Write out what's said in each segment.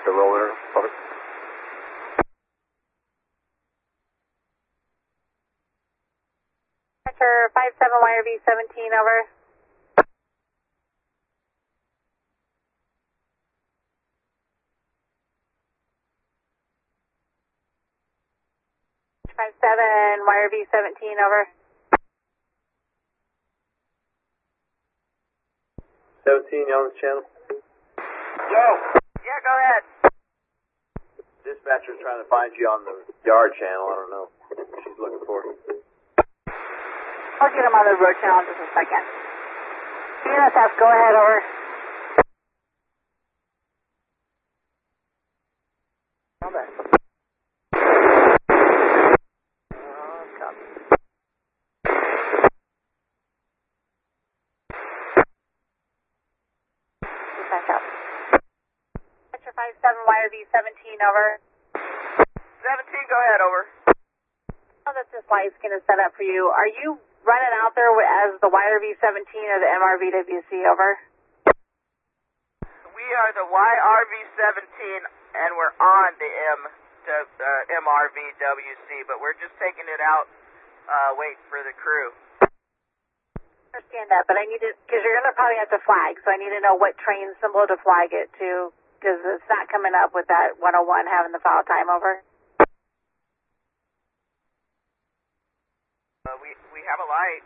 the roller. Over. Center 57 YRV 17, over. Five seven YRV 17, over. 17, you on the channel? Yo! Yeah, go ahead. Dispatcher's trying to find you on the yard channel. I don't know what she's looking for. I'll get him on the road channel in just a second. BNSF, go ahead, over. Back up. Metro 57 YRV 17, over. 17, go ahead, over. Now that this light skin is set up for you, are you running out there as the YRV 17 or the MRVWC, over? We are the YRV 17, and we're on the MRVWC, but we're just taking it out, waiting for the crew. I understand that, but I need to, because you're going to probably have to flag, so I need to know what train symbol to flag it to, because it's not coming up with that 101 having the file time, over. We have a light.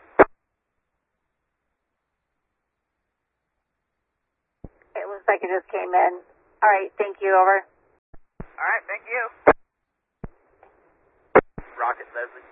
It looks like it just came in. All right, thank you, over. All right, thank you. Rocket Leslie.